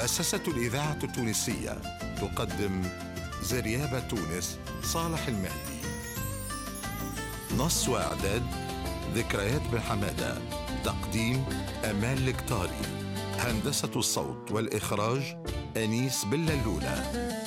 مؤسسة الإذاعة التونسية تقدم زريابة تونس صالح المهدي. نص وإعداد ذكريات بن حمادة. تقديم أمال الكتاري. هندسة الصوت والإخراج أنيس بلالولة.